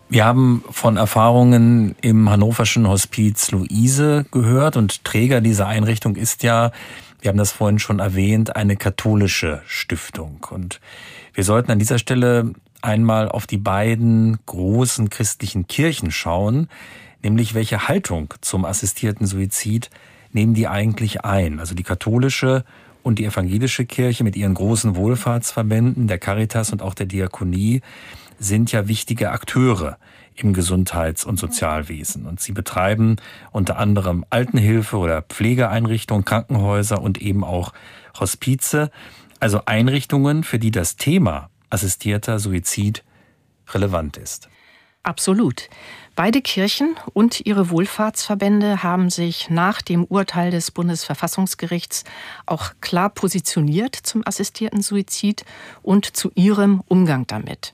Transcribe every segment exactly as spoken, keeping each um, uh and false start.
Wir haben von Erfahrungen im hannoverschen Hospiz Luise gehört und Träger dieser Einrichtung ist ja, wir haben das vorhin schon erwähnt, eine katholische Stiftung. Und wir sollten an dieser Stelle einmal auf die beiden großen christlichen Kirchen schauen, nämlich welche Haltung zum assistierten Suizid nehmen die eigentlich ein. Also die katholische und die evangelische Kirche mit ihren großen Wohlfahrtsverbänden, der Caritas und auch der Diakonie, sind ja wichtige Akteure im Gesundheits- und Sozialwesen. Und sie betreiben unter anderem Altenhilfe oder Pflegeeinrichtungen, Krankenhäuser und eben auch Hospize. Also Einrichtungen, für die das Thema assistierter Suizid relevant ist. Absolut. Beide Kirchen und ihre Wohlfahrtsverbände haben sich nach dem Urteil des Bundesverfassungsgerichts auch klar positioniert zum assistierten Suizid und zu ihrem Umgang damit.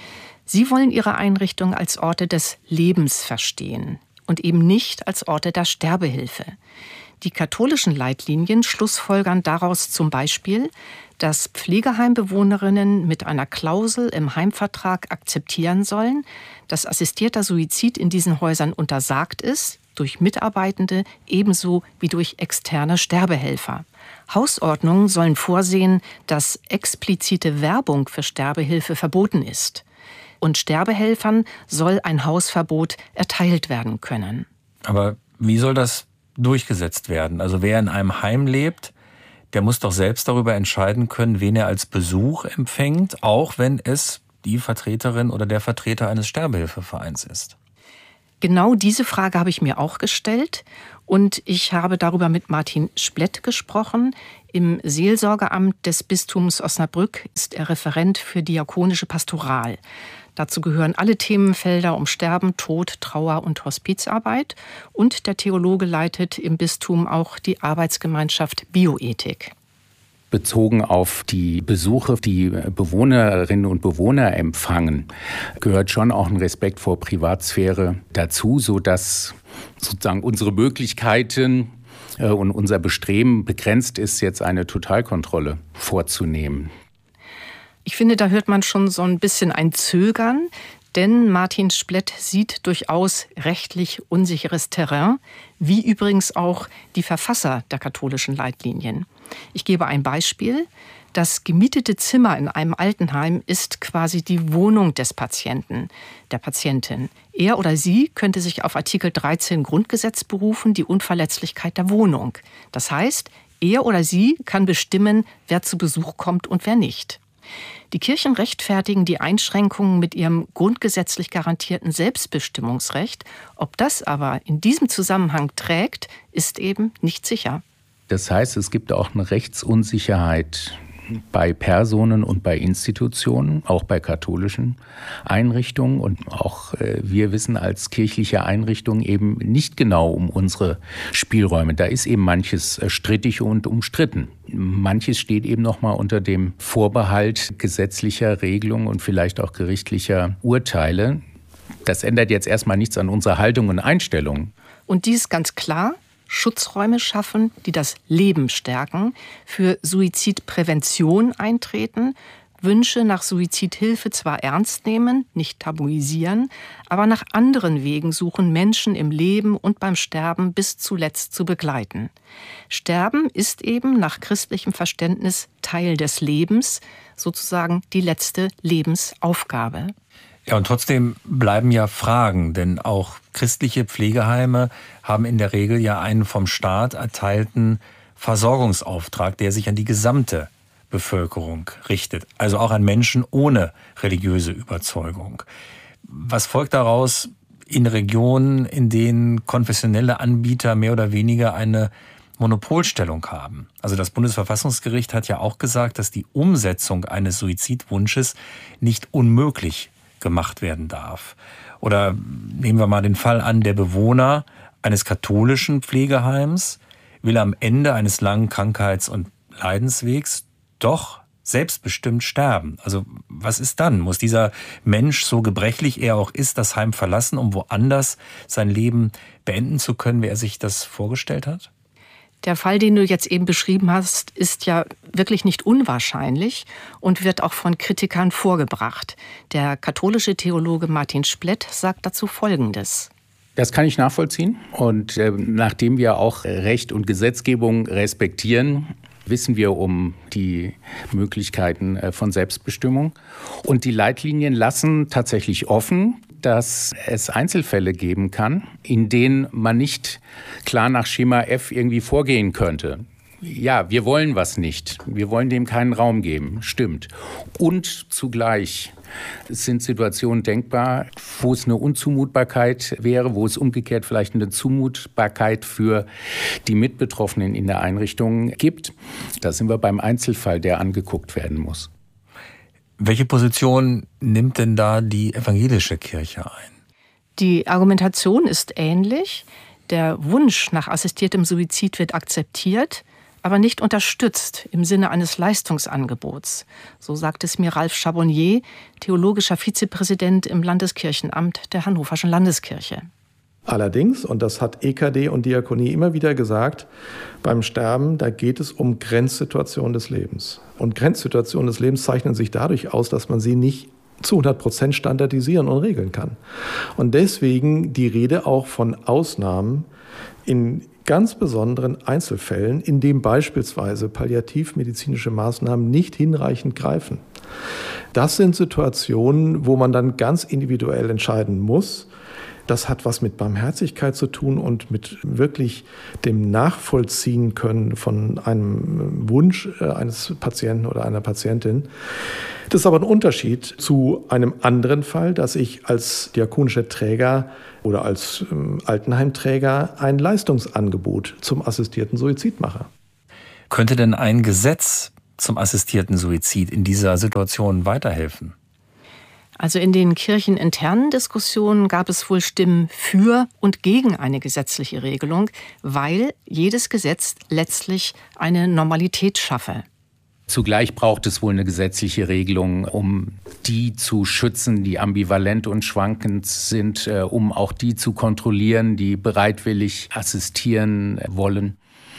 Sie wollen ihre Einrichtung als Orte des Lebens verstehen und eben nicht als Orte der Sterbehilfe. Die katholischen Leitlinien schlussfolgern daraus zum Beispiel, dass Pflegeheimbewohnerinnen mit einer Klausel im Heimvertrag akzeptieren sollen, dass assistierter Suizid in diesen Häusern untersagt ist, durch Mitarbeitende ebenso wie durch externe Sterbehelfer. Hausordnungen sollen vorsehen, dass explizite Werbung für Sterbehilfe verboten ist. Und Sterbehelfern soll ein Hausverbot erteilt werden können. Aber wie soll das durchgesetzt werden? Also wer in einem Heim lebt, der muss doch selbst darüber entscheiden können, wen er als Besuch empfängt, auch wenn es die Vertreterin oder der Vertreter eines Sterbehilfevereins ist. Genau diese Frage habe ich mir auch gestellt und ich habe darüber mit Martin Splett gesprochen. Im Seelsorgeamt des Bistums Osnabrück ist er Referent für diakonische Pastoral. Dazu gehören alle Themenfelder um Sterben, Tod, Trauer und Hospizarbeit. Und der Theologe leitet im Bistum auch die Arbeitsgemeinschaft Bioethik. Bezogen auf die Besuche, die Bewohnerinnen und Bewohner empfangen, gehört schon auch ein Respekt vor Privatsphäre dazu, sodass sozusagen unsere Möglichkeiten und unser Bestreben begrenzt ist, jetzt eine Totalkontrolle vorzunehmen. Ich finde, da hört man schon so ein bisschen ein Zögern, denn Martin Splett sieht durchaus rechtlich unsicheres Terrain, wie übrigens auch die Verfasser der katholischen Leitlinien. Ich gebe ein Beispiel. Das gemietete Zimmer in einem Altenheim ist quasi die Wohnung des Patienten, der Patientin. Er oder sie könnte sich auf Artikel dreizehn Grundgesetz berufen, die Unverletzlichkeit der Wohnung. Das heißt, er oder sie kann bestimmen, wer zu Besuch kommt und wer nicht. Die Kirchen rechtfertigen die Einschränkungen mit ihrem grundgesetzlich garantierten Selbstbestimmungsrecht. Ob das aber in diesem Zusammenhang trägt, ist eben nicht sicher. Das heißt, es gibt auch eine Rechtsunsicherheit bei Personen und bei Institutionen, auch bei katholischen Einrichtungen. Und auch äh, wir wissen als kirchliche Einrichtung eben nicht genau um unsere Spielräume. Da ist eben manches äh, strittig und umstritten. Manches steht eben noch mal unter dem Vorbehalt gesetzlicher Regelungen und vielleicht auch gerichtlicher Urteile. Das ändert jetzt erstmal nichts an unserer Haltung und Einstellung. Und dies ist ganz klar. Schutzräume schaffen, die das Leben stärken, für Suizidprävention eintreten, Wünsche nach Suizidhilfe zwar ernst nehmen, nicht tabuisieren, aber nach anderen Wegen suchen, Menschen im Leben und beim Sterben bis zuletzt zu begleiten. Sterben ist eben nach christlichem Verständnis Teil des Lebens, sozusagen die letzte Lebensaufgabe. Ja, und trotzdem bleiben ja Fragen, denn auch christliche Pflegeheime haben in der Regel ja einen vom Staat erteilten Versorgungsauftrag, der sich an die gesamte Bevölkerung richtet, also auch an Menschen ohne religiöse Überzeugung. Was folgt daraus in Regionen, in denen konfessionelle Anbieter mehr oder weniger eine Monopolstellung haben? Also das Bundesverfassungsgericht hat ja auch gesagt, dass die Umsetzung eines Suizidwunsches nicht unmöglich gemacht werden darf. Oder nehmen wir mal den Fall an, der Bewohner eines katholischen Pflegeheims will am Ende eines langen Krankheits- und Leidenswegs doch selbstbestimmt sterben. Also was ist dann? Muss dieser Mensch, so gebrechlich er auch ist, das Heim verlassen, um woanders sein Leben beenden zu können, wie er sich das vorgestellt hat? Der Fall, den du jetzt eben beschrieben hast, ist ja wirklich nicht unwahrscheinlich und wird auch von Kritikern vorgebracht. Der katholische Theologe Martin Splett sagt dazu Folgendes. Das kann ich nachvollziehen. Und äh, nachdem wir auch Recht und Gesetzgebung respektieren, wissen wir um die Möglichkeiten äh, von Selbstbestimmung. Und die Leitlinien lassen tatsächlich offen, dass es Einzelfälle geben kann, in denen man nicht klar nach Schema F irgendwie vorgehen könnte. Ja, wir wollen was nicht. Wir wollen dem keinen Raum geben. Stimmt. Und zugleich sind Situationen denkbar, wo es eine Unzumutbarkeit wäre, wo es umgekehrt vielleicht eine Zumutbarkeit für die Mitbetroffenen in der Einrichtung gibt. Da sind wir beim Einzelfall, der angeguckt werden muss. Welche Position nimmt denn da die evangelische Kirche ein? Die Argumentation ist ähnlich. Der Wunsch nach assistiertem Suizid wird akzeptiert, aber nicht unterstützt im Sinne eines Leistungsangebots. So sagt es mir Ralf Chabonnier, theologischer Vizepräsident im Landeskirchenamt der Hannoverschen Landeskirche. Allerdings, und das hat E K D und Diakonie immer wieder gesagt, beim Sterben, da geht es um Grenzsituationen des Lebens. Und Grenzsituationen des Lebens zeichnen sich dadurch aus, dass man sie nicht zu hundert Prozent standardisieren und regeln kann. Und deswegen die Rede auch von Ausnahmen in ganz besonderen Einzelfällen, in dem beispielsweise palliativmedizinische Maßnahmen nicht hinreichend greifen. Das sind Situationen, wo man dann ganz individuell entscheiden muss. Das hat was mit Barmherzigkeit zu tun und mit wirklich dem Nachvollziehen können von einem Wunsch eines Patienten oder einer Patientin. Das ist aber ein Unterschied zu einem anderen Fall, dass ich als diakonischer Träger oder als Altenheimträger ein Leistungsangebot zum assistierten Suizid mache. Könnte denn ein Gesetz zum assistierten Suizid in dieser Situation weiterhelfen? Also in den kircheninternen Diskussionen gab es wohl Stimmen für und gegen eine gesetzliche Regelung, weil jedes Gesetz letztlich eine Normalität schaffe. Zugleich braucht es wohl eine gesetzliche Regelung, um die zu schützen, die ambivalent und schwankend sind, äh, um auch die zu kontrollieren, die bereitwillig assistieren wollen.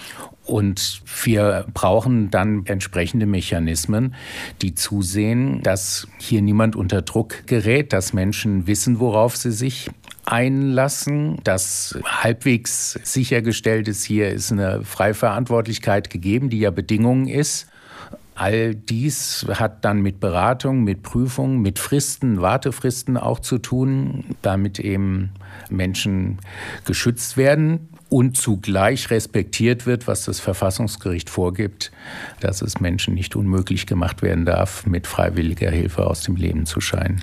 Und wir brauchen dann entsprechende Mechanismen, die zusehen, dass hier niemand unter Druck gerät, dass Menschen wissen, worauf sie sich einlassen, dass halbwegs sichergestellt ist, hier ist eine Freiverantwortlichkeit gegeben, die ja Bedingung ist. All dies hat dann mit Beratung, mit Prüfung, mit Fristen, Wartefristen auch zu tun, damit eben Menschen geschützt werden und zugleich respektiert wird, was das Verfassungsgericht vorgibt, dass es Menschen nicht unmöglich gemacht werden darf, mit freiwilliger Hilfe aus dem Leben zu scheiden.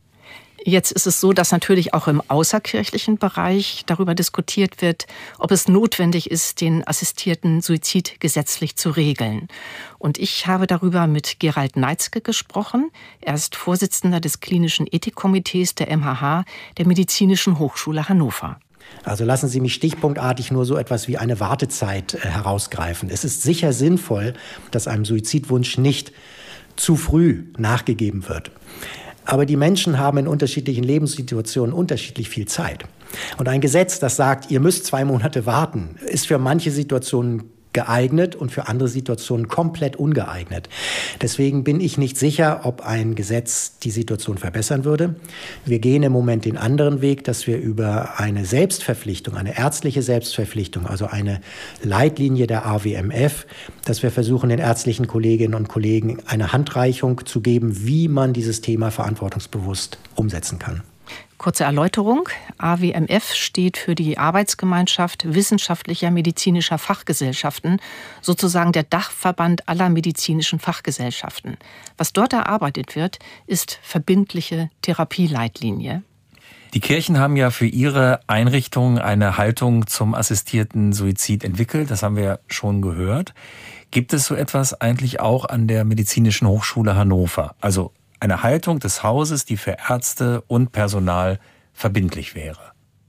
Jetzt ist es so, dass natürlich auch im außerkirchlichen Bereich darüber diskutiert wird, ob es notwendig ist, den assistierten Suizid gesetzlich zu regeln. Und ich habe darüber mit Gerald Neitzke gesprochen. Er ist Vorsitzender des klinischen Ethikkomitees der M H H, der Medizinischen Hochschule Hannover. Also lassen Sie mich stichpunktartig nur so etwas wie eine Wartezeit äh, herausgreifen. Es ist sicher sinnvoll, dass einem Suizidwunsch nicht zu früh nachgegeben wird. Aber die Menschen haben in unterschiedlichen Lebenssituationen unterschiedlich viel Zeit. Und ein Gesetz, das sagt, ihr müsst zwei Monate warten, ist für manche Situationen geeignet und für andere Situationen komplett ungeeignet. Deswegen bin ich nicht sicher, ob ein Gesetz die Situation verbessern würde. Wir gehen im Moment den anderen Weg, dass wir über eine Selbstverpflichtung, eine ärztliche Selbstverpflichtung, also eine Leitlinie der A W M F, dass wir versuchen, den ärztlichen Kolleginnen und Kollegen eine Handreichung zu geben, wie man dieses Thema verantwortungsbewusst umsetzen kann. Kurze Erläuterung. A W M F steht für die Arbeitsgemeinschaft wissenschaftlicher medizinischer Fachgesellschaften, sozusagen der Dachverband aller medizinischen Fachgesellschaften. Was dort erarbeitet wird, ist verbindliche Therapieleitlinie. Die Kirchen haben ja für ihre Einrichtungen eine Haltung zum assistierten Suizid entwickelt. Das haben wir ja schon gehört. Gibt es so etwas eigentlich auch an der Medizinischen Hochschule Hannover? Also eine Haltung des Hauses, die für Ärzte und Personal verbindlich wäre?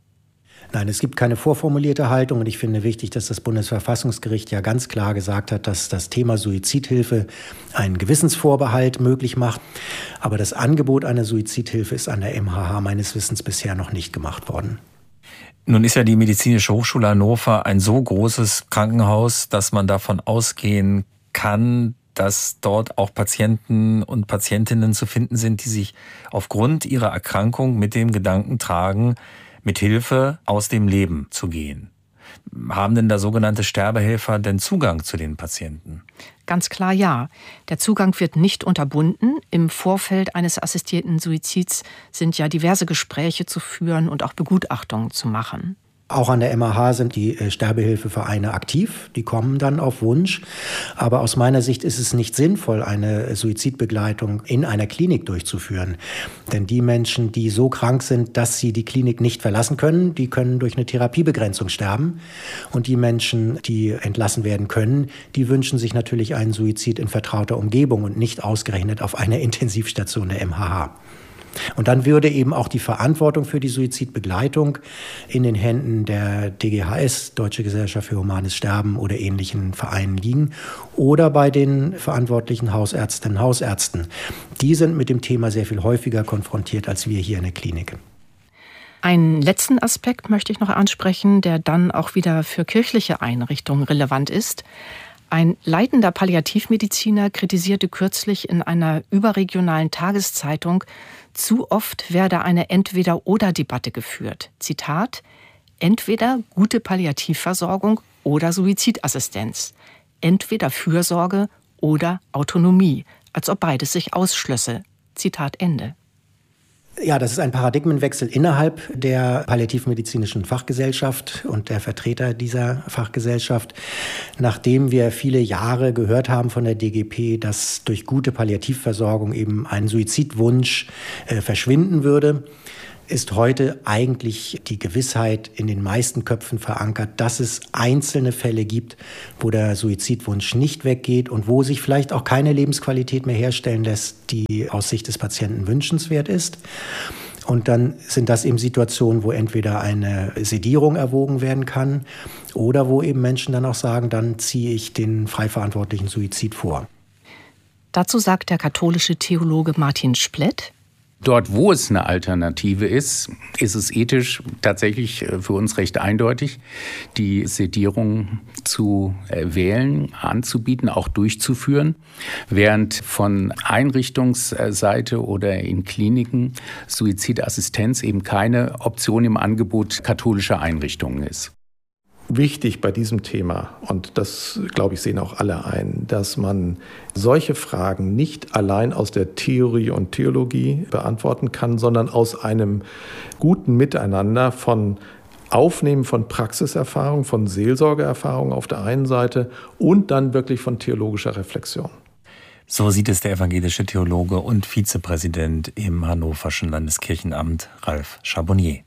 Nein, es gibt keine vorformulierte Haltung und ich finde wichtig, dass das Bundesverfassungsgericht ja ganz klar gesagt hat, dass das Thema Suizidhilfe einen Gewissensvorbehalt möglich macht. Aber das Angebot einer Suizidhilfe ist an der M H H meines Wissens bisher noch nicht gemacht worden. Nun ist ja die Medizinische Hochschule Hannover ein so großes Krankenhaus, dass man davon ausgehen kann, dass dort auch Patienten und Patientinnen zu finden sind, die sich aufgrund ihrer Erkrankung mit dem Gedanken tragen, mit Hilfe aus dem Leben zu gehen. Haben denn da sogenannte Sterbehelfer denn Zugang zu den Patienten? Ganz klar ja. Der Zugang wird nicht unterbunden. Im Vorfeld eines assistierten Suizids sind ja diverse Gespräche zu führen und auch Begutachtungen zu machen. Auch an der M A H sind die Sterbehilfevereine aktiv, die kommen dann auf Wunsch. Aber aus meiner Sicht ist es nicht sinnvoll, eine Suizidbegleitung in einer Klinik durchzuführen. Denn die Menschen, die so krank sind, dass sie die Klinik nicht verlassen können, die können durch eine Therapiebegrenzung sterben. Und die Menschen, die entlassen werden können, die wünschen sich natürlich einen Suizid in vertrauter Umgebung und nicht ausgerechnet auf einer Intensivstation der M H H. Und dann würde eben auch die Verantwortung für die Suizidbegleitung in den Händen der D G H S, Deutsche Gesellschaft für Humanes Sterben oder ähnlichen Vereinen liegen oder bei den verantwortlichen Hausärztinnen und Hausärzten. Die sind mit dem Thema sehr viel häufiger konfrontiert als wir hier in der Klinik. Einen letzten Aspekt möchte ich noch ansprechen, der dann auch wieder für kirchliche Einrichtungen relevant ist. Ein leitender Palliativmediziner kritisierte kürzlich in einer überregionalen Tageszeitung, zu oft werde eine Entweder-oder-Debatte geführt. Zitat: Entweder gute Palliativversorgung oder Suizidassistenz. Entweder Fürsorge oder Autonomie, als ob beides sich ausschlösse. Zitat Ende. Ja, das ist ein Paradigmenwechsel innerhalb der palliativmedizinischen Fachgesellschaft und der Vertreter dieser Fachgesellschaft. Nachdem wir viele Jahre gehört haben von der D G P, dass durch gute Palliativversorgung eben ein Suizidwunsch äh, verschwinden würde, ist heute eigentlich die Gewissheit in den meisten Köpfen verankert, dass es einzelne Fälle gibt, wo der Suizidwunsch nicht weggeht und wo sich vielleicht auch keine Lebensqualität mehr herstellen lässt, die aus Sicht des Patienten wünschenswert ist. Und dann sind das eben Situationen, wo entweder eine Sedierung erwogen werden kann oder wo eben Menschen dann auch sagen, dann ziehe ich den frei verantwortlichen Suizid vor. Dazu sagt der katholische Theologe Martin Splett: Dort, wo es eine Alternative ist, ist es ethisch tatsächlich für uns recht eindeutig, die Sedierung zu wählen, anzubieten, auch durchzuführen, während von Einrichtungsseite oder in Kliniken Suizidassistenz eben keine Option im Angebot katholischer Einrichtungen ist. Wichtig bei diesem Thema, und das, glaube ich, sehen auch alle ein, dass man solche Fragen nicht allein aus der Theorie und Theologie beantworten kann, sondern aus einem guten Miteinander von Aufnehmen von Praxiserfahrung, von Seelsorgeerfahrung auf der einen Seite und dann wirklich von theologischer Reflexion. So sieht es der evangelische Theologe und Vizepräsident im Hannoverschen Landeskirchenamt, Ralf Charbonnier.